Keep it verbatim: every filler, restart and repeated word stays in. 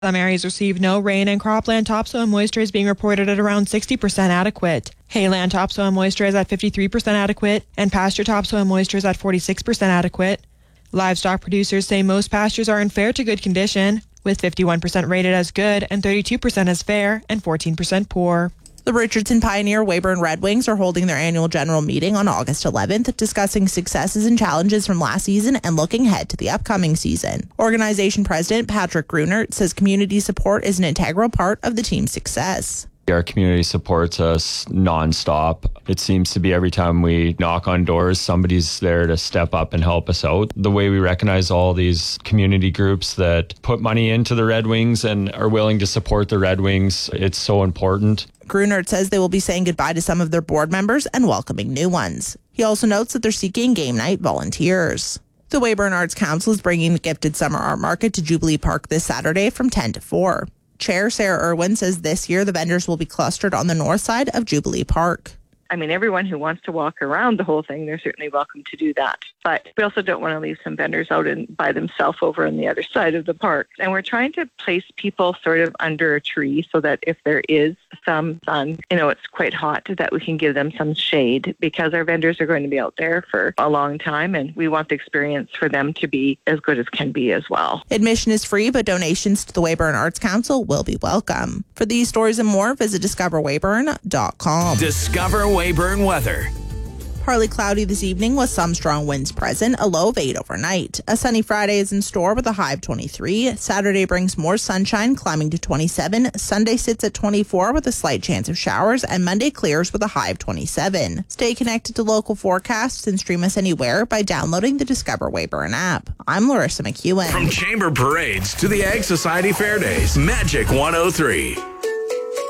Some areas receive no rain, and cropland topsoil moisture is being reported at around sixty percent adequate. Hayland topsoil moisture is at fifty-three percent adequate, and pasture topsoil moisture is at forty-six percent adequate. Livestock producers say most pastures are in fair to good condition, with fifty-one percent rated as good and thirty-two percent as fair and fourteen percent poor. The Richardson Pioneer Weyburn Red Wings are holding their annual general meeting on August eleventh, discussing successes and challenges from last season and looking ahead to the upcoming season. Organization President Patrick Grunert says community support is an integral part of the team's success. Our community supports us nonstop. It seems to be every time we knock on doors, somebody's there to step up and help us out. The way we recognize all these community groups that put money into the Red Wings and are willing to support the Red Wings, it's so important. Grunert says they will be saying goodbye to some of their board members and welcoming new ones. He also notes that they're seeking game night volunteers. The Weyburn Arts Council is bringing the Gifted Summer Art Market to Jubilee Park this Saturday from ten to four. Chair Sarah Irwin says this year the vendors will be clustered on the north side of Jubilee Park. I mean, everyone who wants to walk around the whole thing, they're certainly welcome to do that. But we also don't want to leave some vendors out in, by themselves over on the other side of the park. And we're trying to place people sort of under a tree so that if there is some sun, you know, it's quite hot, that we can give them some shade, because our vendors are going to be out there for a long time, and we want the experience for them to be as good as can be as well. Admission is free, but donations to the Weyburn Arts Council will be welcome. For these stories and more, visit discover weyburn dot com. Discover Weyburn weather. Partly cloudy this evening with some strong winds present, a low of eight overnight. A sunny Friday is in store with a high of twenty-three. Saturday brings more sunshine, climbing to twenty-seven. Sunday sits at twenty-four with a slight chance of showers, and Monday clears with a high of twenty-seven. Stay connected to local forecasts and stream us anywhere by downloading the Discover Weyburn app. I'm Larissa McEwen. From Chamber Parades to the Ag Society Fair Days, Magic one oh three.